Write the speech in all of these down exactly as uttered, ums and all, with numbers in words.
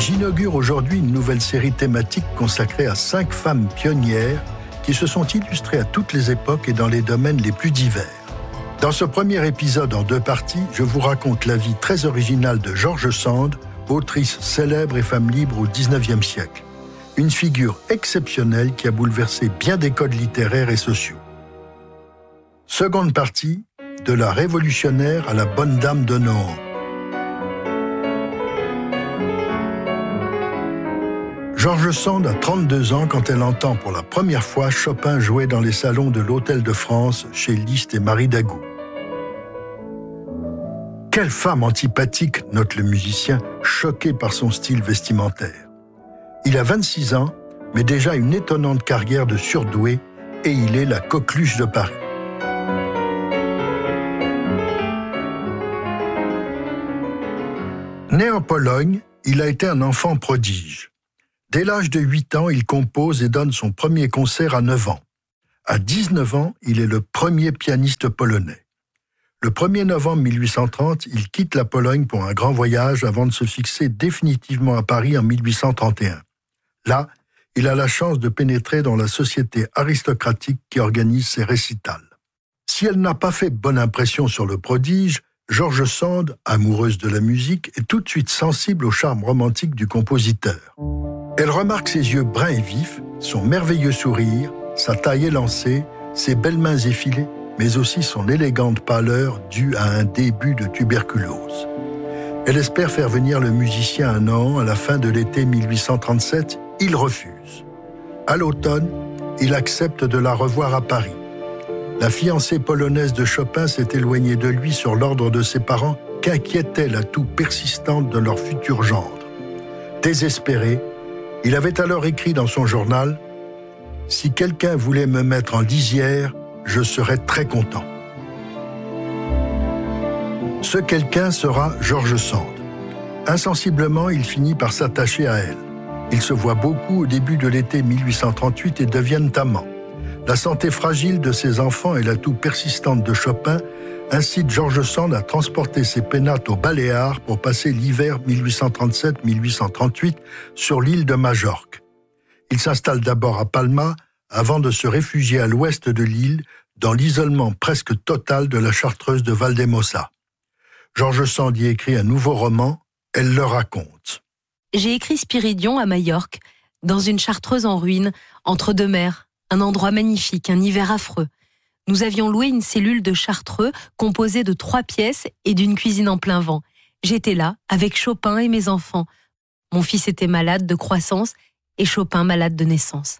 J'inaugure aujourd'hui une nouvelle série thématique consacrée à cinq femmes pionnières qui se sont illustrées à toutes les époques et dans les domaines les plus divers. Dans ce premier épisode en deux parties, je vous raconte la vie très originale de George Sand, autrice célèbre et femme libre au dix-neuvième siècle. Une figure exceptionnelle qui a bouleversé bien des codes littéraires et sociaux. Seconde partie, de la révolutionnaire à la bonne dame de Nohant. George Sand a trente-deux ans quand elle entend pour la première fois Chopin jouer dans les salons de l'Hôtel de France chez Liszt et Marie Dagout. Quelle femme antipathique, note le musicien, choqué par son style vestimentaire. Il a vingt-six ans, mais déjà une étonnante carrière de surdoué, et il est la coqueluche de Paris. Né en Pologne, il a été un enfant prodige. Dès l'âge de huit ans, il compose et donne son premier concert à neuf ans. À dix-neuf ans, il est le premier pianiste polonais. Le premier novembre mille huit cent trente, il quitte la Pologne pour un grand voyage avant de se fixer définitivement à Paris en mille huit cent trente et un. Là, il a la chance de pénétrer dans la société aristocratique qui organise ses récitals. Si elle n'a pas fait bonne impression sur le prodige, George Sand, amoureuse de la musique, est tout de suite sensible au charme romantique du compositeur. Elle remarque ses yeux bruns et vifs, son merveilleux sourire, sa taille élancée, ses belles mains effilées, mais aussi son élégante pâleur due à un début de tuberculose. Elle espère faire venir le musicien à Nohant à la fin de l'été mille huit cent trente-sept. Il refuse. À l'automne, il accepte de la revoir à Paris. La fiancée polonaise de Chopin s'est éloignée de lui sur l'ordre de ses parents qu'inquiétait la toux persistante de leur futur gendre. Désespéré, il avait alors écrit dans son journal « Si quelqu'un voulait me mettre en lisière, je serais très content. » Ce quelqu'un sera George Sand. Insensiblement, il finit par s'attacher à elle. Ils se voient beaucoup au début de l'été mille huit cent trente-huit et deviennent amants. La santé fragile de ses enfants et la toux persistante de Chopin incitent George Sand à transporter ses pénates aux Baléares pour passer l'hiver mille huit cent trente-sept mille huit cent trente-huit sur l'île de Majorque. Il s'installe d'abord à Palma avant de se réfugier à l'ouest de l'île dans l'isolement presque total de la chartreuse de Valdemosa. George Sand y écrit un nouveau roman, elle le raconte. J'ai écrit Spiridion à Majorque, dans une chartreuse en ruine, entre deux mers, un endroit magnifique, un hiver affreux. Nous avions loué une cellule de chartreux composée de trois pièces et d'une cuisine en plein vent. J'étais là, avec Chopin et mes enfants. Mon fils était malade de croissance et Chopin malade de naissance.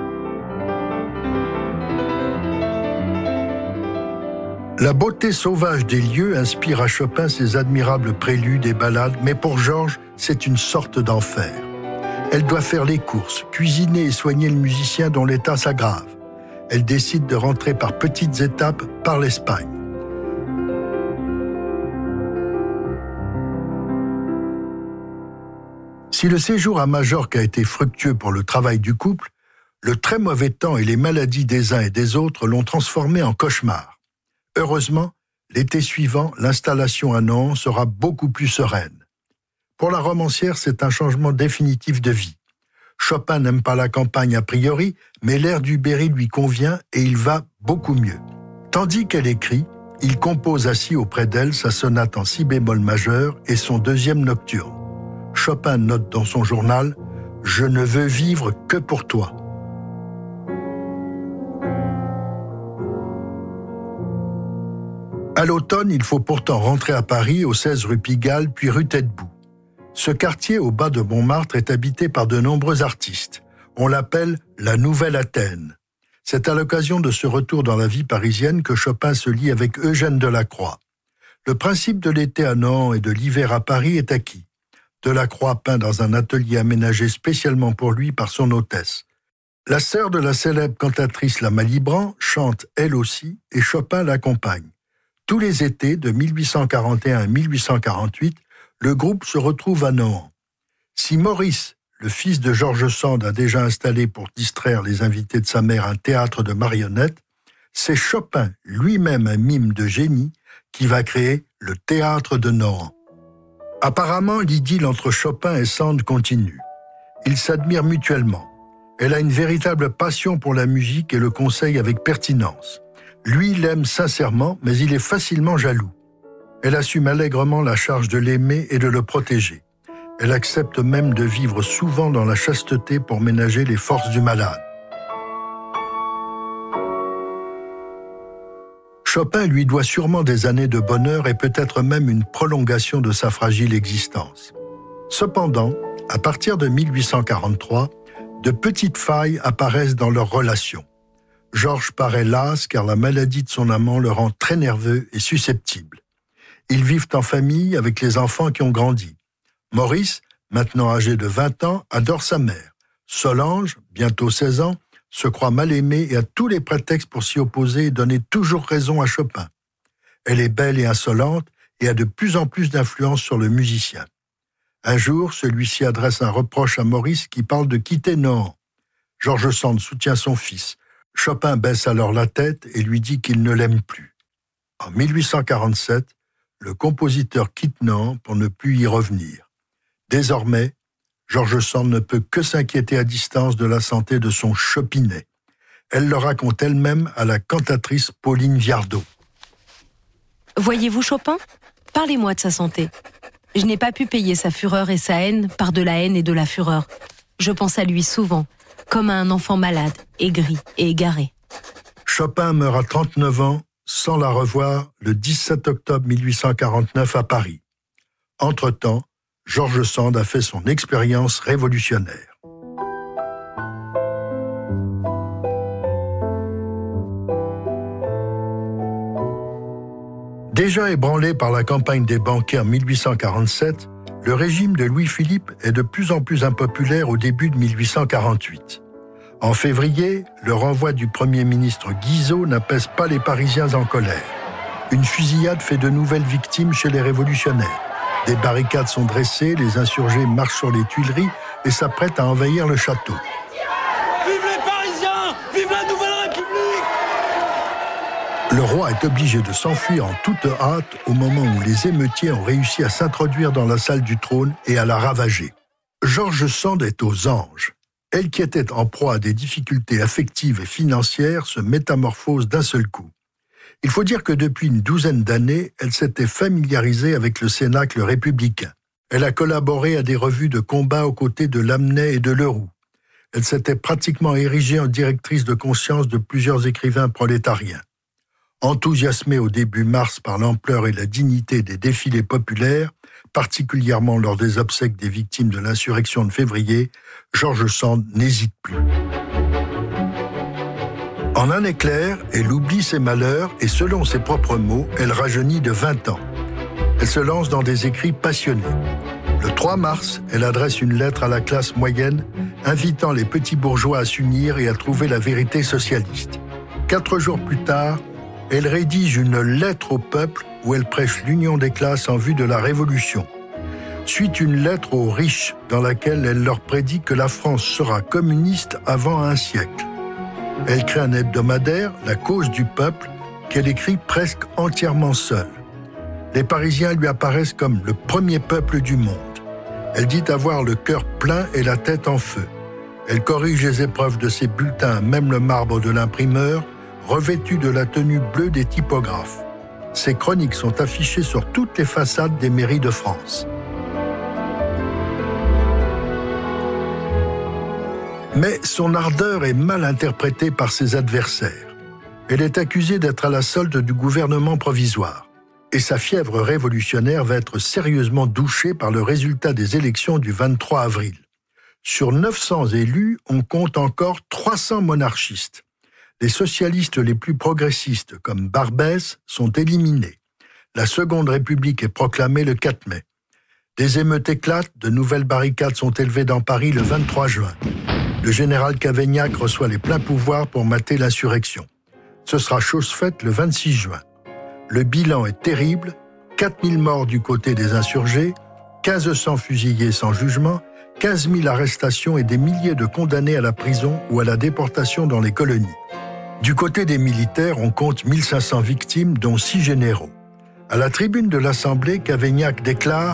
La beauté sauvage des lieux inspire à Chopin ses admirables préludes et ballades, mais pour Georges, c'est une sorte d'enfer. Elle doit faire les courses, cuisiner et soigner le musicien dont l'état s'aggrave. Elle décide de rentrer par petites étapes par l'Espagne. Si le séjour à Majorque a été fructueux pour le travail du couple, le très mauvais temps et les maladies des uns et des autres l'ont transformé en cauchemar. Heureusement, l'été suivant, l'installation à Nohant sera beaucoup plus sereine. Pour la romancière, c'est un changement définitif de vie. Chopin n'aime pas la campagne a priori, mais l'air du Berry lui convient et il va beaucoup mieux. Tandis qu'elle écrit, il compose assis auprès d'elle sa sonate en si bémol majeur et son deuxième nocturne. Chopin note dans son journal « Je ne veux vivre que pour toi ». À l'automne, il faut pourtant rentrer à Paris, au seize rue Pigalle, puis rue Taitbout. Ce quartier, au bas de Montmartre, est habité par de nombreux artistes. On l'appelle la Nouvelle Athènes. C'est à l'occasion de ce retour dans la vie parisienne que Chopin se lie avec Eugène Delacroix. Le principe de l'été à Nohant et de l'hiver à Paris est acquis. Delacroix peint dans un atelier aménagé spécialement pour lui par son hôtesse. La sœur de la célèbre cantatrice La Malibran chante elle aussi et Chopin l'accompagne. Tous les étés, de mille huit cent quarante et un à mille huit cent quarante-huit, le groupe se retrouve à Nohant. Si Maurice, le fils de George Sand, a déjà installé pour distraire les invités de sa mère un théâtre de marionnettes, c'est Chopin, lui-même un mime de génie, qui va créer le théâtre de Nohant. Apparemment, l'idylle entre Chopin et Sand continue. Ils s'admirent mutuellement. Elle a une véritable passion pour la musique et le conseille avec pertinence. Lui l'aime sincèrement, mais il est facilement jaloux. Elle assume allègrement la charge de l'aimer et de le protéger. Elle accepte même de vivre souvent dans la chasteté pour ménager les forces du malade. Chopin lui doit sûrement des années de bonheur et peut-être même une prolongation de sa fragile existence. Cependant, à partir de mille huit cent quarante-trois, de petites failles apparaissent dans leur relation. Georges paraît las car la maladie de son amant le rend très nerveux et susceptible. Ils vivent en famille avec les enfants qui ont grandi. Maurice, maintenant âgé de vingt ans, adore sa mère. Solange, bientôt seize ans, se croit mal aimée et a tous les prétextes pour s'y opposer et donner toujours raison à Chopin. Elle est belle et insolente et a de plus en plus d'influence sur le musicien. Un jour, celui-ci adresse un reproche à Maurice qui parle de quitter Nohant. George Sand soutient son fils. Chopin baisse alors la tête et lui dit qu'il ne l'aime plus. En mille huit cent quarante-sept, le compositeur quitte Nohant pour ne plus y revenir. Désormais, George Sand ne peut que s'inquiéter à distance de la santé de son Chopinet. Elle le raconte elle-même à la cantatrice Pauline Viardot. Voyez-vous Chopin ? Parlez-moi de sa santé. Je n'ai pas pu payer sa fureur et sa haine par de la haine et de la fureur. Je pense à lui souvent, comme à un enfant malade, aigri et égaré. Chopin meurt à trente-neuf ans, sans la revoir, le dix-sept octobre mille huit cent quarante-neuf à Paris. Entre-temps, George Sand a fait son expérience révolutionnaire. Déjà ébranlé par la campagne des banquiers en mille huit cent quarante-sept, le régime de Louis-Philippe est de plus en plus impopulaire au début de mille huit cent quarante-huit. En février, le renvoi du Premier ministre Guizot n'apaise pas les Parisiens en colère. Une fusillade fait de nouvelles victimes chez les révolutionnaires. Des barricades sont dressées, les insurgés marchent sur les Tuileries et s'apprêtent à envahir le château. Vive les Parisiens! Vive la Nouvelle République! Le roi est obligé de s'enfuir en toute hâte au moment où les émeutiers ont réussi à s'introduire dans la salle du trône et à la ravager. George Sand est aux anges. Elle qui était en proie à des difficultés affectives et financières se métamorphose d'un seul coup. Il faut dire que depuis une douzaine d'années, elle s'était familiarisée avec le cénacle républicain. Elle a collaboré à des revues de combat aux côtés de Lamennais et de Leroux. Elle s'était pratiquement érigée en directrice de conscience de plusieurs écrivains prolétariens. Enthousiasmée au début mars par l'ampleur et la dignité des défilés populaires, particulièrement lors des obsèques des victimes de l'insurrection de février, George Sand n'hésite plus. En un éclair, elle oublie ses malheurs et selon ses propres mots, elle rajeunit de vingt ans. Elle se lance dans des écrits passionnés. Le trois mars, elle adresse une lettre à la classe moyenne, invitant les petits bourgeois à s'unir et à trouver la vérité socialiste. Quatre jours plus tard, elle rédige une lettre au peuple où elle prêche l'union des classes en vue de la Révolution. Suit une lettre aux riches dans laquelle elle leur prédit que la France sera communiste avant un siècle. Elle crée un hebdomadaire, La Cause du Peuple, qu'elle écrit presque entièrement seule. Les Parisiens lui apparaissent comme le premier peuple du monde. Elle dit avoir le cœur plein et la tête en feu. Elle corrige les épreuves de ses bulletins, même le marbre de l'imprimeur, revêtu de la tenue bleue des typographes. Ses chroniques sont affichées sur toutes les façades des mairies de France. Mais son ardeur est mal interprétée par ses adversaires. Elle est accusée d'être à la solde du gouvernement provisoire. Et sa fièvre révolutionnaire va être sérieusement douchée par le résultat des élections du vingt-trois avril. Sur neuf cents élus, on compte encore trois cents monarchistes. Les socialistes les plus progressistes, comme Barbès, sont éliminés. La Seconde République est proclamée le quatre mai. Des émeutes éclatent, de nouvelles barricades sont élevées dans Paris le vingt-trois juin. Le général Cavaignac reçoit les pleins pouvoirs pour mater l'insurrection. Ce sera chose faite le vingt-six juin. Le bilan est terrible, quatre mille morts du côté des insurgés, mille cinq cents fusillés sans jugement, quinze mille arrestations et des milliers de condamnés à la prison ou à la déportation dans les colonies. Du côté des militaires, on compte mille cinq cents victimes, dont six généraux. À la tribune de l'Assemblée, Cavaignac déclare «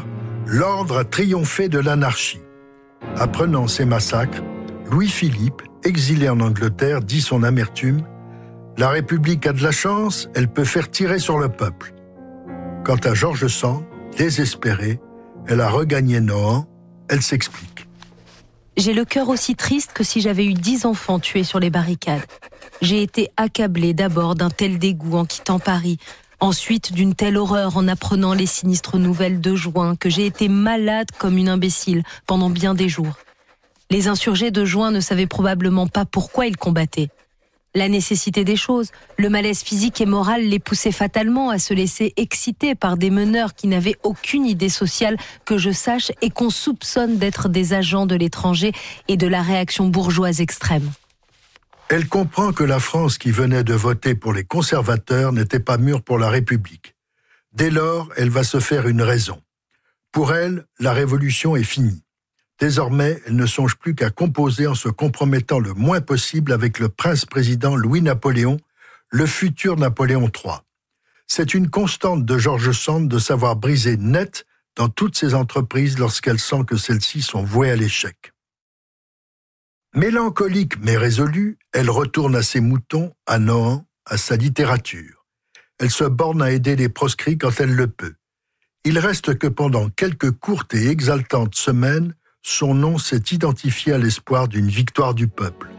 L'ordre a triomphé de l'anarchie. Apprenant ces massacres, Louis-Philippe, exilé en Angleterre, dit son amertume « La République a de la chance, elle peut faire tirer sur le peuple. » Quant à George Sand, désespérée, elle a regagné Nohant, elle s'explique. J'ai le cœur aussi triste que si j'avais eu dix enfants tués sur les barricades. J'ai été accablée d'abord d'un tel dégoût en quittant Paris, ensuite d'une telle horreur en apprenant les sinistres nouvelles de juin, que j'ai été malade comme une imbécile pendant bien des jours. Les insurgés de juin ne savaient probablement pas pourquoi ils combattaient. La nécessité des choses, le malaise physique et moral les poussait fatalement à se laisser exciter par des meneurs qui n'avaient aucune idée sociale que je sache et qu'on soupçonne d'être des agents de l'étranger et de la réaction bourgeoise extrême. Elle comprend que la France qui venait de voter pour les conservateurs n'était pas mûre pour la République. Dès lors, elle va se faire une raison. Pour elle, la révolution est finie. Désormais, elle ne songe plus qu'à composer en se compromettant le moins possible avec le prince-président Louis-Napoléon, le futur Napoléon trois. C'est une constante de George Sand de savoir briser net dans toutes ses entreprises lorsqu'elle sent que celles-ci sont vouées à l'échec. Mélancolique mais résolue, elle retourne à ses moutons, à Nohant, à sa littérature. Elle se borne à aider les proscrits quand elle le peut. Il reste que pendant quelques courtes et exaltantes semaines, son nom s'est identifié à l'espoir d'une victoire du peuple.